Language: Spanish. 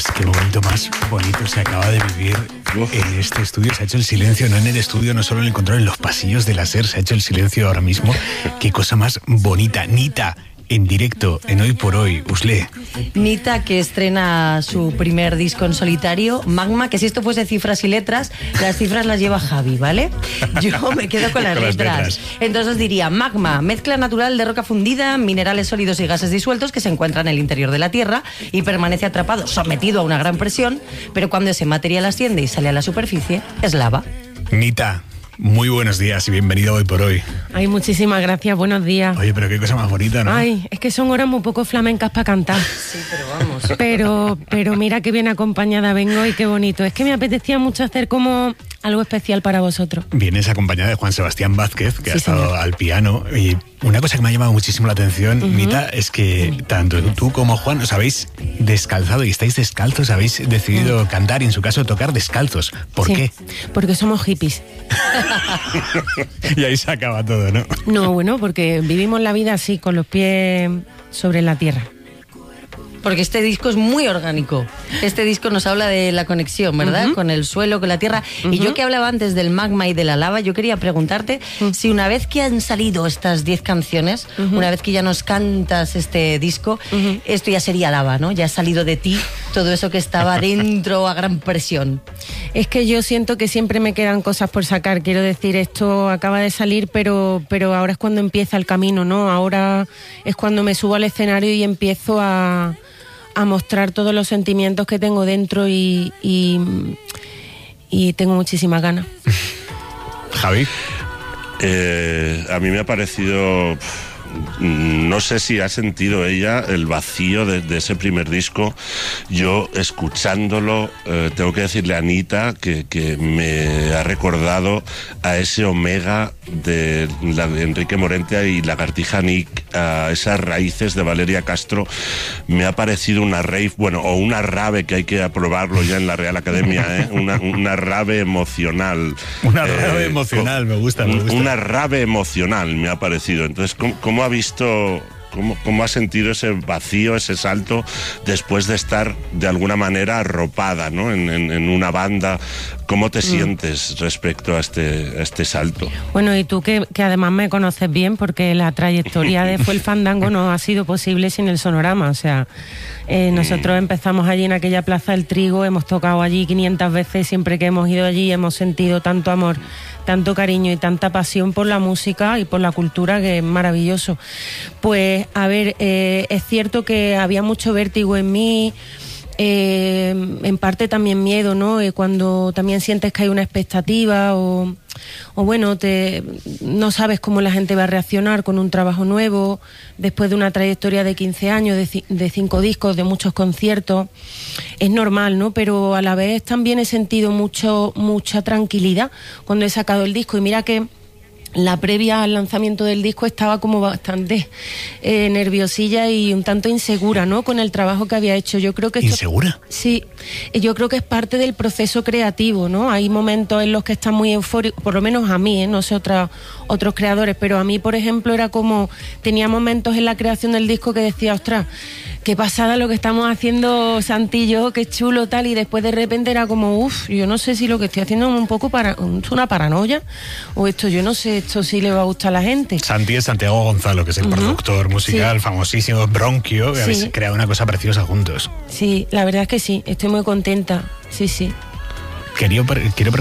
Ostras, qué momento más bonito se acaba de vivir en este estudio. Se ha hecho el silencio, no en el estudio, no solo en el control, en los pasillos de la SER. Se ha hecho el silencio ahora mismo. Qué cosa más bonita. Nita, en directo, en Hoy por Hoy. Usle. Nita, que estrena su primer disco en solitario, Magma, que si esto fuese cifras y letras, las cifras las lleva Javi, ¿vale? Yo me quedo con las letras. Entonces diría, Magma, mezcla natural de roca fundida, minerales sólidos y gases disueltos que se encuentran en el interior de la Tierra y permanece atrapado, sometido a una gran presión, pero cuando ese material asciende y sale a la superficie, es lava. Nita, muy buenos días y bienvenido a Hoy por Hoy. Ay, muchísimas gracias, buenos días. Oye, pero qué cosa más bonita, ¿no? Ay, es que son horas muy poco flamencas para cantar. Sí, pero vamos. Pero mira qué bien acompañada vengo y qué bonito. Es que me apetecía mucho hacer como algo especial para vosotros. Vienes acompañada de Juan Sebastián Vázquez, que Sí, ha estado señor. al piano. Y una cosa que me ha llamado muchísimo la atención, Nita, es que tanto tú como Juan os habéis descalzado y estáis descalzos, habéis decidido cantar y en su caso tocar descalzos. ¿Por Sí, qué? Porque somos hippies. Y ahí se acaba todo, ¿no? No, bueno, porque vivimos la vida así, con los pies sobre la tierra. Porque este disco es muy orgánico. Este disco nos habla de la conexión, ¿verdad? Con el suelo, con la tierra. Y yo que hablaba antes del magma y de la lava, yo quería preguntarte si una vez que han salido estas 10 canciones, una vez que ya nos cantas este disco, esto ya sería lava, ¿no? Ya ha salido de ti todo eso que estaba dentro a gran presión. Es que yo siento que siempre me quedan cosas por sacar. Quiero decir, esto acaba de salir, pero ahora es cuando empieza el camino, ¿no? Ahora es cuando me subo al escenario y empiezo a mostrar todos los sentimientos que tengo dentro y tengo muchísimas ganas. Javi. A mí me ha parecido... No sé si ha sentido ella el vacío de ese primer disco. Yo, escuchándolo, tengo que decirle a Anita que me ha recordado a ese Omega de Enrique Morente y Lagartija Nick, a esas raíces de Valeria Castro. Me ha parecido una rave, bueno, o una rave, que hay que aprobarlo ya en la Real Academia, ¿eh? Una rave emocional. Una rave emocional, me gusta. Una rave emocional me ha parecido. Entonces, ¿cómo ha visto, cómo ha sentido ese vacío, ese salto, después de estar de alguna manera arropada, ¿no? en una banda? ¿Cómo te sientes respecto a este salto? Bueno, y tú que además me conoces bien, porque la trayectoria de Fue el Fandango no ha sido posible sin el Sonorama. O sea, nosotros empezamos allí en aquella Plaza del Trigo, hemos tocado allí 500 veces, siempre que hemos ido allí hemos sentido tanto amor, tanto cariño y tanta pasión por la música y por la cultura, que es maravilloso. Pues, a ver, es cierto que había mucho vértigo en mí, en parte también miedo, ¿no? Cuando también sientes que hay una expectativa o bueno, no sabes cómo la gente va a reaccionar con un trabajo nuevo, después de una trayectoria de 15 años, de 5 discos, de muchos conciertos. Es normal, ¿no? Pero a la vez también he sentido mucha tranquilidad cuando he sacado el disco. Y mira que la previa al lanzamiento del disco estaba como bastante nerviosilla y un tanto insegura, ¿no? Con el trabajo que había hecho. Yo creo que ¿Insegura? Sí, yo creo que es parte del proceso creativo, ¿no? Hay momentos en los que estás muy eufórico, por lo menos a mí, no sé otros creadores, pero a mí, por ejemplo, era como, tenía momentos en la creación del disco que decía, ostras, qué pasada lo que estamos haciendo Santi y yo, qué chulo tal, y después de repente era como, yo no sé si lo que estoy haciendo es un poco una paranoia, o esto, yo no sé, esto sí le va a gustar a la gente. Santi es Santiago Gonzalo, que es el productor musical, famosísimo, Bronquio, que habéis creado una cosa preciosa juntos. Sí, la verdad es que sí, estoy muy contenta, sí. Quiero